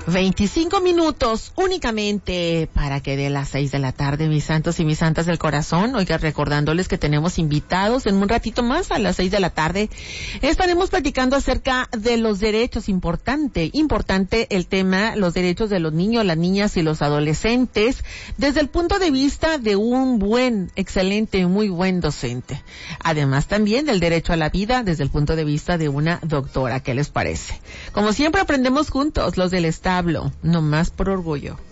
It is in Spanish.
25 minutos únicamente para que dé las 6 de la tarde, mis santos y mis santas del corazón. Oiga, recordándoles que tenemos invitados en un ratito más a las 6 de la tarde. Estaremos platicando acerca de los derechos, importante el tema, los derechos de los niños, las niñas y los adolescentes, desde el punto de vista de un buen, excelente, muy buen docente. Además también del derecho a la vida desde el punto de vista de una doctora. ¿Qué les parece? Como siempre aprendemos juntos, los del establo, no más por orgullo.